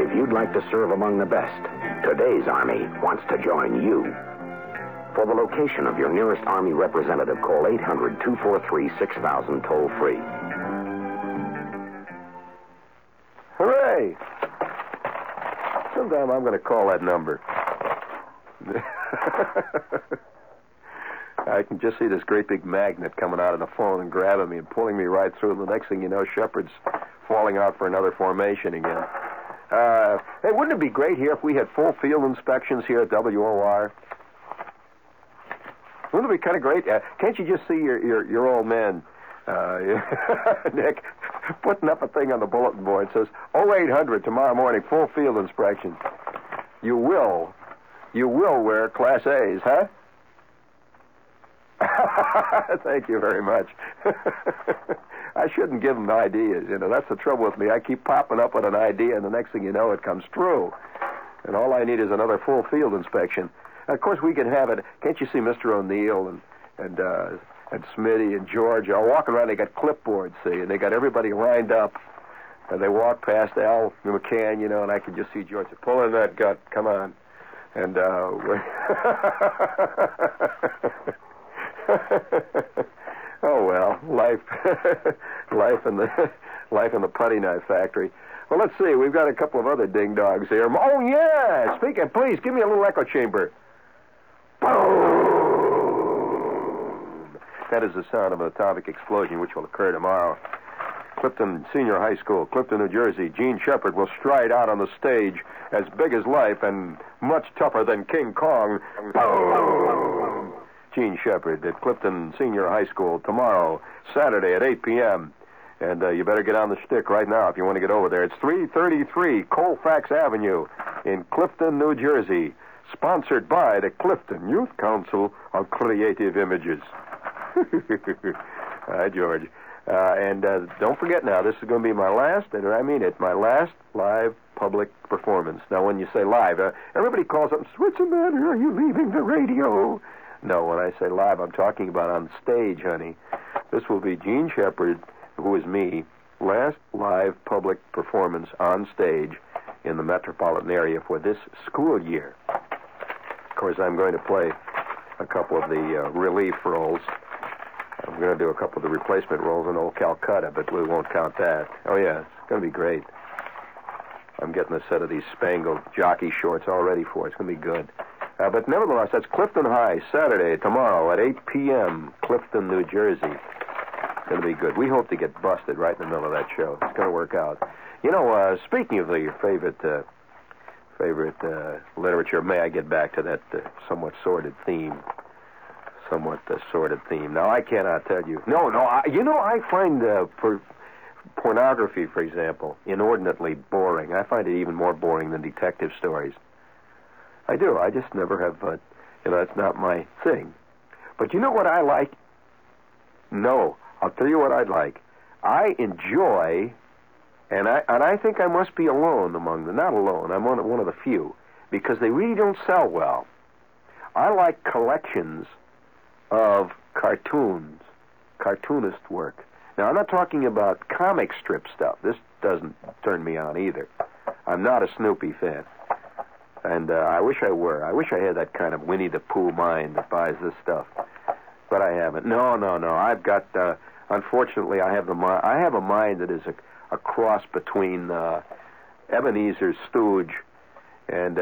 If you'd like to serve among the best, today's Army wants to join you. For the location of your nearest Army representative, call 800-243-6000 toll-free. Hooray! Sometime I'm going to call that number. I can just see this great big magnet coming out of the phone and grabbing me and pulling me right through. And the next thing you know, Shepard's falling out for another formation again. Hey, wouldn't it be great here if we had full field inspections here at WOR? Wouldn't it be kind of great? Can't you just see your old man, Nick, putting up a thing on the bulletin board that says 0800 tomorrow morning, full field inspection. You will wear Class A's, huh? Thank you very much. I shouldn't give them ideas, That's the trouble with me. I keep popping up with an idea, and the next thing you know, it comes true. And all I need is another full field inspection. And of course, we could have it. Can't you see Mr. O'Neill and Smitty and George all walking around? They got clipboards, see, and they got everybody lined up. And they walk past Al McCann, and I can just see George pull in that gut. Come on. And oh well, life in the putty knife factory. Well, let's see. We've got a couple of other ding dogs here. Oh yeah, speaking. Please give me a little echo chamber. Boom! That is the sound of an atomic explosion, which will occur tomorrow. Clifton Senior High School, Clifton, New Jersey. Gene Shepard will stride out on the stage as big as life and much tougher than King Kong. Boom! Gene Shepard at Clifton Senior High School tomorrow, Saturday at 8 p.m. And you better get on the stick right now if you want to get over there. It's 333 Colfax Avenue in Clifton, New Jersey. Sponsored by the Clifton Youth Council of Creative Images. Hi, George. And don't forget now, this is going to be my last, and I mean it, my last live public performance. Now, when you say live, everybody calls up and says, "What's the matter? Are you leaving the radio?" No, when I say live, I'm talking about on stage, honey. This will be Gene Shepard, who is me, last live public performance on stage in the metropolitan area for this school year. Of course, I'm going to play a couple of the relief roles. I'm going to do a couple of the replacement roles in Old Calcutta, but we won't count that. Oh, yeah, it's going to be great. I'm getting a set of these spangled jockey shorts all ready for it. It's going to be good. But nevertheless, that's Clifton High, Saturday, tomorrow at 8 p.m., Clifton, New Jersey. It's going to be good. We hope to get busted right in the middle of that show. It's going to work out. Speaking of your favorite literature, may I get back to that somewhat sordid theme? Now, I cannot tell you. I find pornography, for example, inordinately boring. I find it even more boring than detective stories. I do. I just never have, it's not my thing. But you know what I like? No. I'll tell you what I'd like. I enjoy, and I think I must be alone among them. Not alone. I'm one of the few, because they really don't sell well. I like collections of cartoons, cartoonist work. Now, I'm not talking about comic strip stuff. This doesn't turn me on either. I'm not a Snoopy fan. And I wish I were. I wish I had that kind of Winnie the Pooh mind that buys this stuff. But I haven't. No. I've got, unfortunately, I have a mind that is a cross between Ebenezer Stooge and